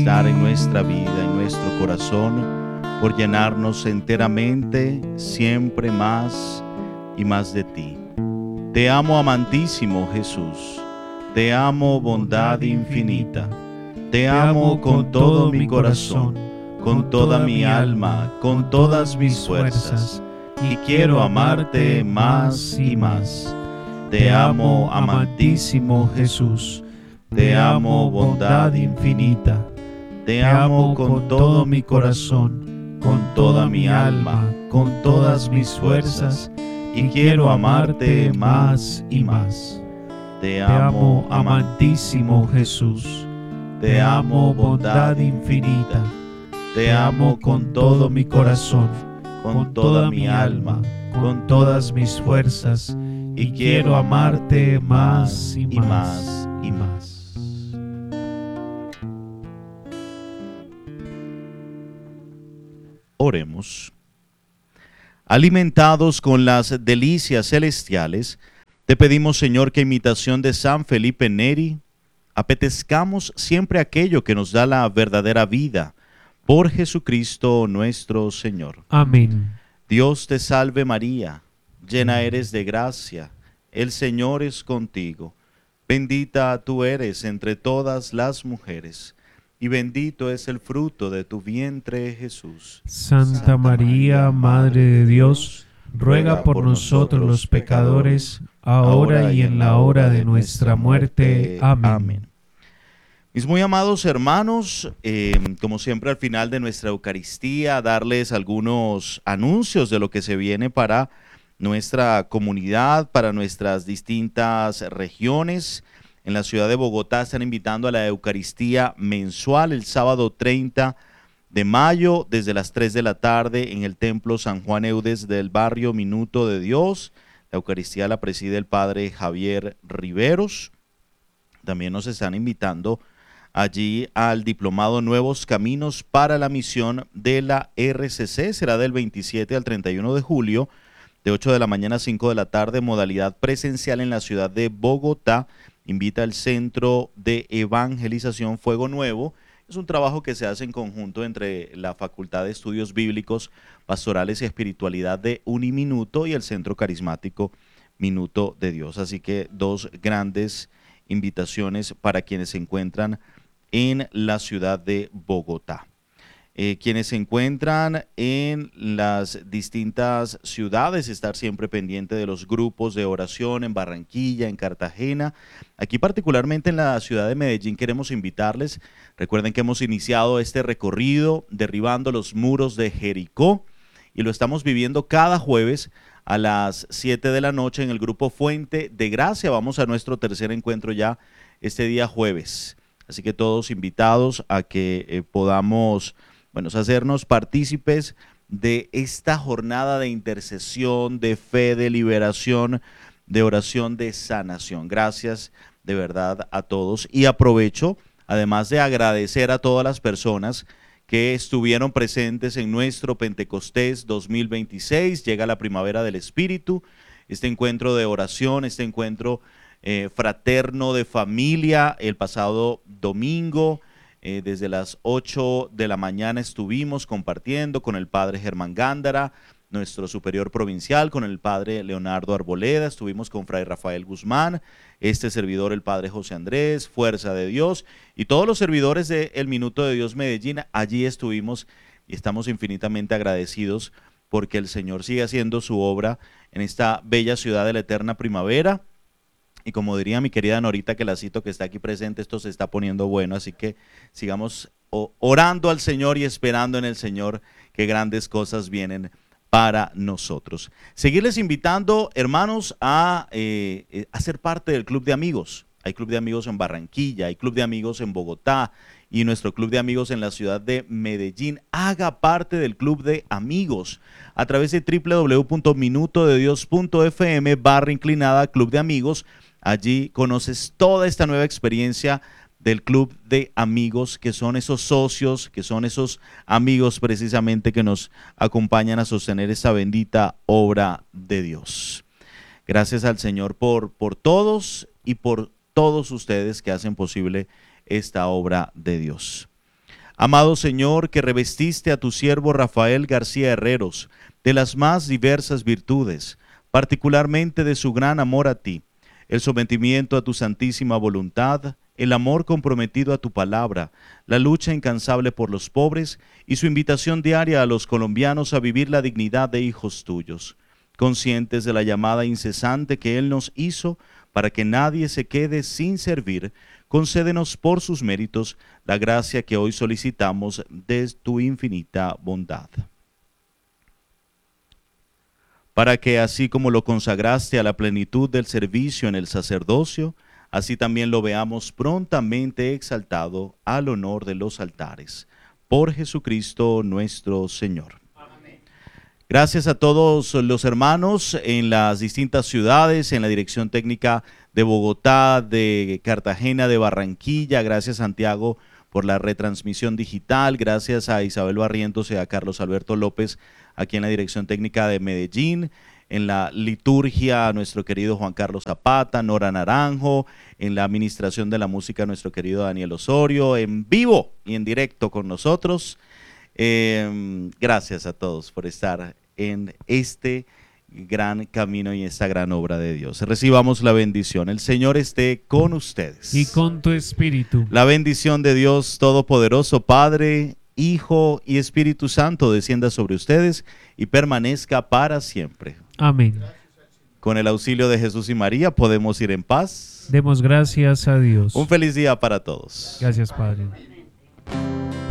estar en nuestra vida, en nuestro corazón, por llenarnos enteramente, siempre más y más de ti. Te amo, amantísimo Jesús. Te amo, bondad infinita. Te amo con todo mi corazón, con toda mi alma, con todas mis fuerzas, y quiero amarte más y más. Te amo, amantísimo Jesús. Te amo, bondad infinita. Te amo con todo mi corazón, con toda mi alma, con todas mis fuerzas, y quiero amarte más y más. Te amo, amantísimo Jesús. Te amo, bondad infinita. Te amo con todo mi corazón, con toda mi alma, con todas mis fuerzas, y quiero amarte más y más y más. Oremos. Alimentados con las delicias celestiales, te pedimos, Señor, que a imitación de San Felipe Neri, apetezcamos siempre aquello que nos da la verdadera vida, por Jesucristo nuestro Señor. Amén. Dios te salve María, llena eres de gracia, el Señor es contigo. Bendita tú eres entre todas las mujeres, y bendito es el fruto de tu vientre, Jesús. Santa María, Madre de Dios, ruega por nosotros los pecadores, ahora y en la hora de nuestra muerte. Amén. Mis muy amados hermanos, como siempre al final de nuestra Eucaristía, darles algunos anuncios de lo que se viene para nuestra comunidad, para nuestras distintas regiones. En la ciudad de Bogotá están invitando a la Eucaristía mensual el sábado 30 de mayo desde las 3 de la tarde en el Templo San Juan Eudes del barrio Minuto de Dios. La Eucaristía la preside el Padre Javier Riveros. También nos están invitando allí al diplomado Nuevos Caminos para la Misión de la RCC. Será del 27 al 31 de julio, de 8 de la mañana a 5 de la tarde, modalidad presencial en la ciudad de Bogotá. Invita al Centro de Evangelización Fuego Nuevo. Es un trabajo que se hace en conjunto entre la Facultad de Estudios Bíblicos, Pastorales y Espiritualidad de Uniminuto y el Centro Carismático Minuto de Dios. Así que dos grandes invitaciones para quienes se encuentran en la ciudad de Bogotá. Quienes se encuentran en las distintas ciudades, estar siempre pendiente de los grupos de oración en Barranquilla, en Cartagena. Aquí particularmente en la ciudad de Medellín queremos invitarles. Recuerden que hemos iniciado este recorrido derribando los muros de Jericó y lo estamos viviendo cada jueves a las 7 de la noche en el grupo Fuente de Gracia. Vamos a nuestro tercer encuentro ya este día jueves. Así que todos invitados a que podamos hacernos partícipes de esta jornada de intercesión, de fe, de liberación, de oración, de sanación. Gracias de verdad a todos y aprovecho además de agradecer a todas las personas que estuvieron presentes en nuestro Pentecostés 2026. Llega la primavera del Espíritu, este encuentro de oración, este encuentro fraterno de familia. El pasado domingo, desde las 8 de la mañana estuvimos compartiendo con el padre Germán Gándara, nuestro superior provincial, con el padre Leonardo Arboleda, estuvimos con fray Rafael Guzmán, este servidor el padre José Andrés, Fuerza de Dios, y todos los servidores de El Minuto de Dios Medellín. Allí estuvimos y estamos infinitamente agradecidos porque el Señor sigue haciendo su obra en esta bella ciudad de la eterna primavera. Y como diría mi querida Norita, que la cito, que está aquí presente, esto se está poniendo bueno, así que sigamos orando al Señor y esperando en el Señor que grandes cosas vienen para nosotros. Seguirles invitando, hermanos, a ser parte del Club de Amigos. Hay Club de Amigos en Barranquilla, hay Club de Amigos en Bogotá y nuestro Club de Amigos en la ciudad de Medellín. Haga parte del Club de Amigos a través de www.minutodedios.fm/inclinada Club de Amigos. Allí conoces toda esta nueva experiencia del Club de Amigos, que son esos socios, que son esos amigos precisamente que nos acompañan a sostener esta bendita obra de Dios. Gracias al Señor por todos y por todos ustedes que hacen posible esta obra de Dios. Amado Señor, que revestiste a tu siervo Rafael García Herreros de las más diversas virtudes, particularmente de su gran amor a ti, el sometimiento a tu santísima voluntad, el amor comprometido a tu palabra, la lucha incansable por los pobres y su invitación diaria a los colombianos a vivir la dignidad de hijos tuyos, conscientes de la llamada incesante que Él nos hizo para que nadie se quede sin servir. Concédenos por sus méritos la gracia que hoy solicitamos de tu infinita bondad. Para que así como lo consagraste a la plenitud del servicio en el sacerdocio, así también lo veamos prontamente exaltado al honor de los altares. Por Jesucristo nuestro Señor. Amén. Gracias a todos los hermanos en las distintas ciudades, en la dirección técnica de Bogotá, de Cartagena, de Barranquilla. Gracias, Santiago, por la retransmisión digital. Gracias a Isabel Barrientos y a Carlos Alberto López, aquí en la dirección técnica de Medellín. En la liturgia, a nuestro querido Juan Carlos Zapata, Nora Naranjo. En la administración de la música, nuestro querido Daniel Osorio. En vivo y en directo con nosotros. Gracias a todos por estar en este gran camino y esta gran obra de Dios. Recibamos la bendición. El Señor esté con ustedes. Y con tu espíritu. La bendición de Dios Todopoderoso, Padre, Hijo y Espíritu Santo, descienda sobre ustedes y permanezca para siempre. Amén. Con el auxilio de Jesús y María podemos ir en paz. Demos gracias a Dios. Un feliz día para todos. Gracias, Padre.